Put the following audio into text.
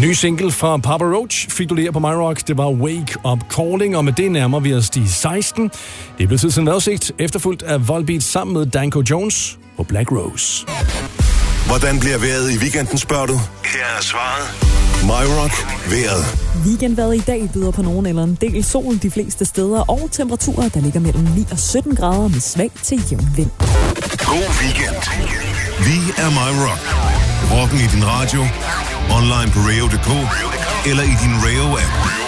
Ny single fra Papa Roach fik du lige her på My Rock. Det var Wake Up Calling, og med det nærmer vi os de 16. Det blev tid til en vejrudsigt, efterfulgt af Volbeat sammen med Danko Jones på Black Rose. Hvordan bliver vejret i weekenden, spørger du? Her er svaret. My Rock vejret. Weekendvejret i dag byder på nogen eller en del sol de fleste steder, og temperaturer, der ligger mellem 9 og 17 grader med svag til jævn vind. God weekend. Vi er My Rock. Rocken i din radio, online på radio.dk eller i din radio-app.